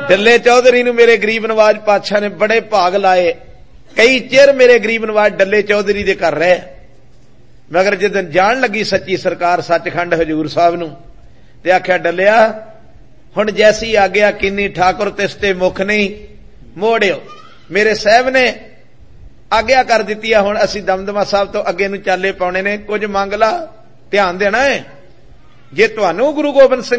ਡੱਲੇ ਚੌਧਰੀ ਨੂੰ ਮੇਰੇ ਗਰੀਬ ਨਵਾਜ ਪਾਤਸ਼ਾਹ ਨੇ ਬੜੇ ਭਾਗ ਲਾਏ। ਕਈ ਚਿਰ ਮੇਰੇ ਗਰੀਬ ਨਵਾਜ ਡੱਲੇ ਚੌਧਰੀ ਦੇ ਘਰ ਰਹੇ, ਮਗਰ ਜਦੋਂ ਜਾਣ ਲੱਗੀ ਸੱਚੀ ਸਰਕਾਰ ਸੱਚਖੰਡ ਹਜ਼ੂਰ ਸਾਹਿਬ ਨੂੰ, ਤੇ ਆਖਿਆ ਡੱਲਿਆ ਹੁਣ ਜੈਸੀ ਆਗਿਆ ਕੀਨੀ ਠਾਕੁਰ ਤਿਸਤੇ ਮੁਖ ਨਹੀਂ ਮੋੜਿਓ। ਮੇਰੇ ਸਾਹਿਬ ਨੇ ਆਗਿਆ ਕਰ ਦਿੱਤੀ ਆ, ਹੁਣ ਅਸੀਂ ਦਮਦਮਾ ਸਾਹਿਬ ਤੋਂ ਅੱਗੇ ਨੂੰ ਚਾਲੇ ਪਾਉਣੇ ਨੇ, ਕੁਝ ਮੰਗ ਲਾ, ਧਿਆਨ ਦੇਣਾ ਹੈ। ਜੇ ਤੁਹਾਨੂੰ ਗੁਰੂ ਗੋਬਿੰਦ ਸਿੰਘ